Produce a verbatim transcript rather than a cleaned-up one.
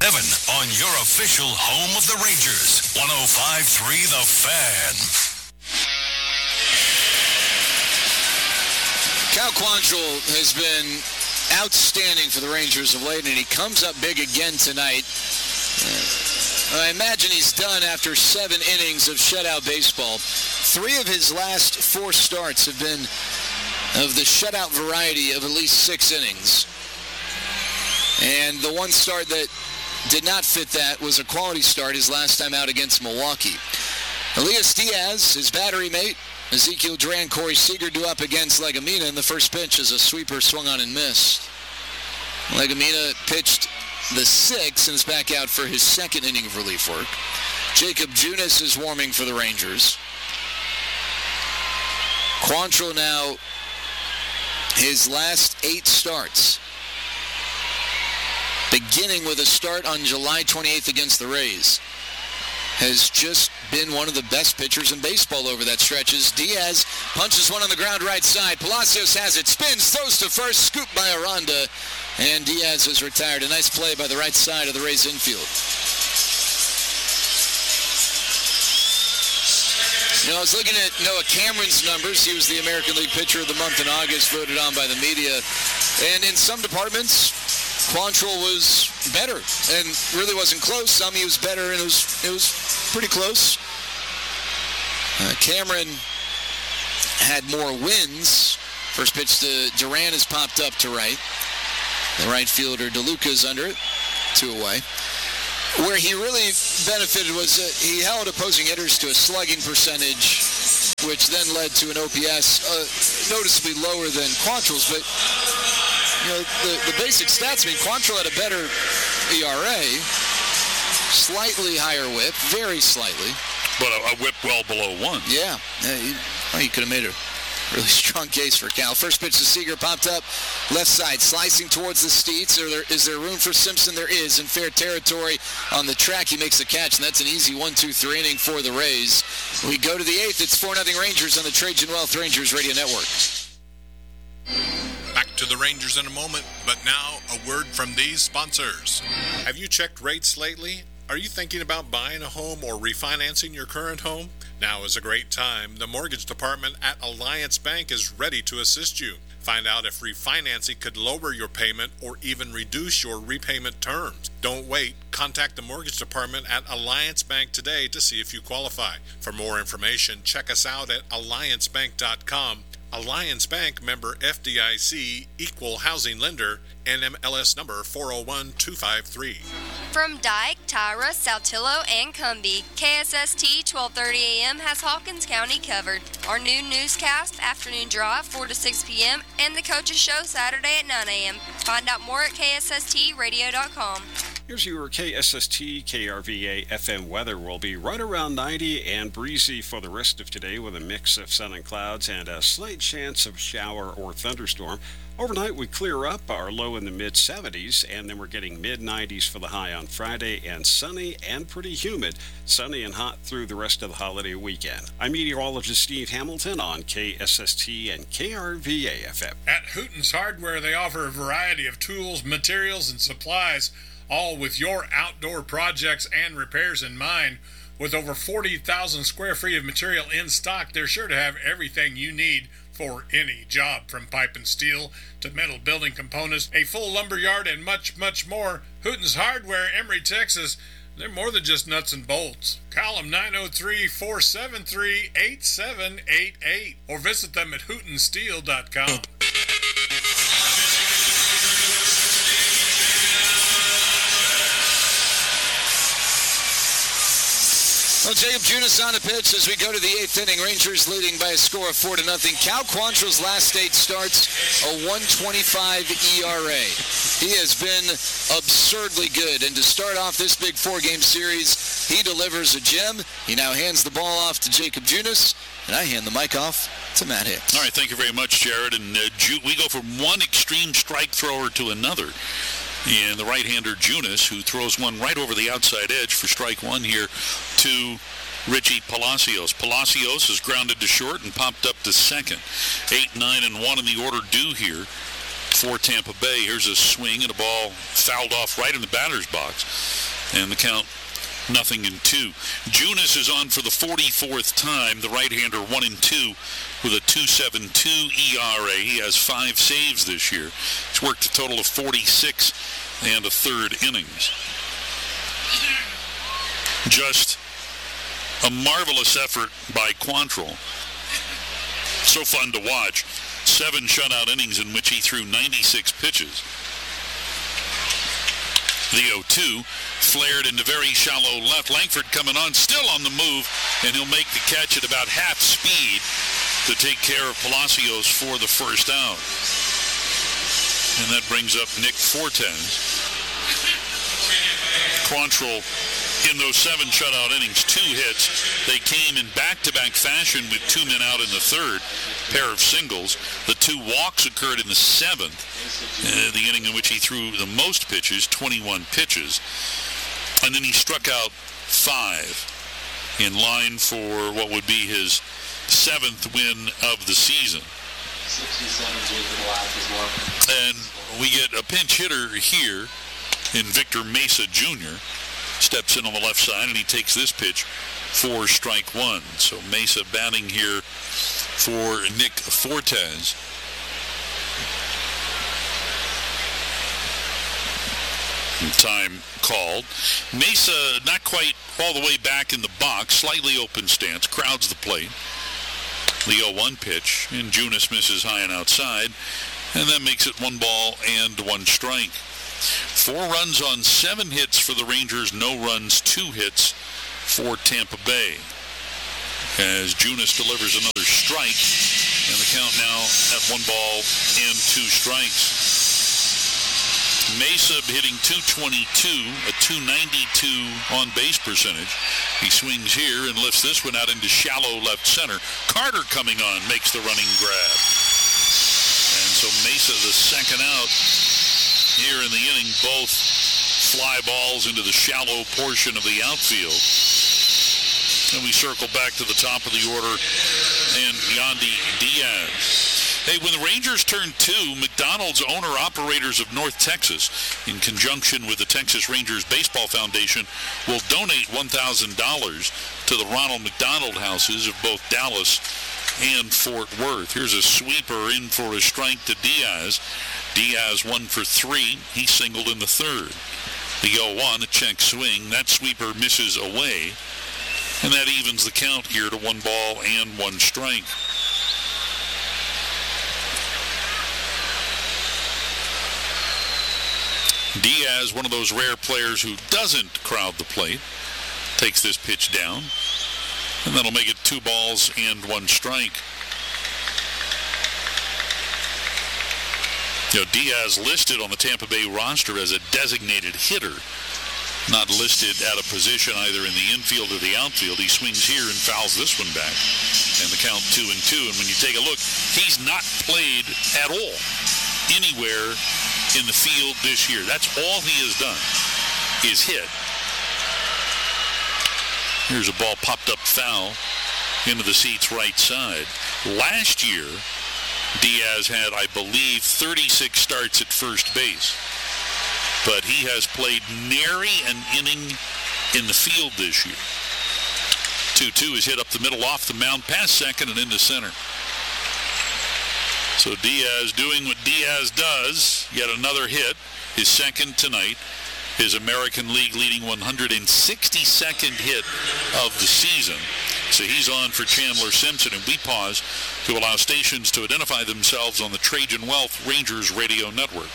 seven on your official home of the Rangers, one oh five point three The Fan. Cal Quantrill has been outstanding for the Rangers of late, and he comes up big again tonight. I imagine he's done after seven innings of shutout baseball. Three of his last four starts have been of the shutout variety of at least six innings. And the one start that did not fit that was a quality start his last time out against Milwaukee. Elias Diaz, his battery mate, Ezekiel Duran, Corey Seager do up against Legumina in the first pitch as a sweeper swung on and missed. Legumina pitched the sixth and is back out for his second inning of relief work. Jacob Junis is warming for the Rangers. Quantrill now, his last eight starts, beginning with a start on July twenty-eighth against the Rays, has just been one of the best pitchers in baseball over that stretch. As Diaz punches one on the ground right side. Palacios has it, spins, throws to first, scooped by Aranda, and Diaz is retired. A nice play by the right side of the Rays infield. You know, I was looking at Noah Cameron's numbers. He was the American League Pitcher of the Month in August, voted on by the media. And in some departments, Quantrill was better and really wasn't close. Some he was better, and it was it was pretty close. Uh, Cameron had more wins. First pitch to Duran is popped up to right. The right fielder DeLuca's under it, two away. Where he really benefited was that he held opposing hitters to a slugging percentage, which then led to an O P S uh, noticeably lower than Quantrill's. But you know, the, the basic stats, I mean, Quantrill had a better E R A, slightly higher whip, very slightly. But a, a whip well below one. Yeah. yeah he, well, he could have made a really strong case for Cal. First pitch to Seager, popped up, left side, slicing towards the Steeds. Is there, is there room for Simpson? There is, in fair territory on the track. He makes the catch, and that's an easy one two three inning for the Rays. We go to the eighth. It's four nothing Rangers on the Trajan Wealth Rangers Radio Network. Back to the Rangers in a moment, but now a word from these sponsors. Have you checked rates lately? Are you thinking about buying a home or refinancing your current home? Now is a great time. The mortgage department at Alliance Bank is ready to assist you. Find out if refinancing could lower your payment or even reduce your repayment terms. Don't wait. Contact the mortgage department at Alliance Bank today to see if you qualify. For more information, check us out at alliance bank dot com. Alliance Bank, member F D I C, equal housing lender, N M L S number four oh one two five three. From Dyke, Tyra, Saltillo, and Cumbie, K S S T twelve thirty a.m. has Hawkins County covered. Our new newscast, Afternoon Drive, four to six p.m., and the Coaches Show Saturday at nine a.m. Find out more at K S S T radio dot com. Here's your K S S T K R V A F M weather. Will be right around ninety and breezy for the rest of today with a mix of sun and clouds and a slight chance of shower or thunderstorm. Overnight we clear up, our low in the mid seventies, and then we're getting mid nineties for the high on Friday, and sunny and pretty humid. Sunny and hot through the rest of the holiday weekend. I'm meteorologist Steve Hamilton on K S S T and K R V A F M. At Hooten's Hardware, they offer a variety of tools, materials, and supplies, all with your outdoor projects and repairs in mind. With over forty thousand square feet of material in stock, they're sure to have everything you need for any job, from pipe and steel to metal building components, a full lumber yard, and much, much more. Hooten's Hardware, Emory, Texas. They're more than just nuts and bolts. Call them nine oh three, four seven three, eight seven eight eight or visit them at hooten steel dot com. Well, Jacob Junis on the pitch as we go to the eighth inning. Rangers leading by a score of four to nothing. Cal Quantrill's last eight starts, a one twenty-five E R A. He has been absurdly good, and to start off this big four-game series, he delivers a gem. He now hands the ball off to Jacob Junis, and I hand the mic off to Matt Hicks. All right, thank you very much, Jared. And uh, Ju- we go from one extreme strike thrower to another. And the right-hander Junis, who throws one right over the outside edge for strike one here to Richie Palacios. Palacios is grounded to short and popped up to second. Eight, nine, and one in the order due here. for Tampa Bay. Here's a swing and a ball fouled off right in the batter's box. And the count, nothing in two. Junis is on for the forty-fourth time. The right-hander one and two with a two point seven two E R A. He has five saves this year. He's worked a total of forty-six and a third innings. Just a marvelous effort by Quantrill. So fun to watch. Seven shutout innings in which he threw ninety-six pitches. The oh two flared into very shallow left. Langford coming on, still on the move, and he'll make the catch at about half speed to take care of Palacios for the first out. And that brings up Nick Fortes. Quantrill, in those seven shutout innings, two hits. They came in back-to-back fashion with two men out in the third, pair of singles. The two walks occurred in the seventh, uh, the inning in which he threw the most pitches, twenty-one pitches. And then he struck out five in line for what would be his seventh win of the season. And we get a pinch hitter here in Victor Mesa Junior Steps in on the left side, and he takes this pitch for strike one. So Mesa batting here for Nick Fortes. Time called. Mesa not quite all the way back in the box, slightly open stance, crowds the plate. The oh one pitch, and Junis misses high and outside, and that makes it one ball and one strike. Four runs on seven hits for the Rangers, no runs, two hits for Tampa Bay. As Junis delivers another strike, and the count now at one ball and two strikes. Mesa hitting two twenty-two, a two ninety-two on base percentage. He swings here and lifts this one out into shallow left center. Carter coming on makes the running grab. And so Mesa the second out here in the inning, both fly balls into the shallow portion of the outfield. And we circle back to the top of the order and Yandy Diaz. Hey, when the Rangers turn two, McDonald's owner-operators of North Texas, in conjunction with the Texas Rangers Baseball Foundation, will donate one thousand dollars to the Ronald McDonald houses of both Dallas and Fort Worth. Here's a sweeper in for a strike to Diaz. Diaz one for three. He singled in the third. The oh one, a check swing. That sweeper misses away. And that evens the count here to one ball and one strike. Diaz, one of those rare players who doesn't crowd the plate, takes this pitch down. And that'll make it two balls and one strike. You know, Diaz listed on the Tampa Bay roster as a designated hitter, not listed at a position either in the infield or the outfield. He swings here and fouls this one back. And the count two and two. And when you take a look, he's not played at all anywhere in the field this year. That's all he has done, is hit. Here's a ball popped up foul into the seats right side. Last year, Diaz had, I believe, thirty-six starts at first base. But he has played nary an inning in the field this year. two two is hit up the middle off the mound, past second and into center. So Diaz doing what Diaz does, yet another hit, his second tonight, his American League leading one hundred sixty-second hit of the season. So he's on for Chandler Simpson, and we pause to allow stations to identify themselves on the Trajan Wealth Rangers Radio Network.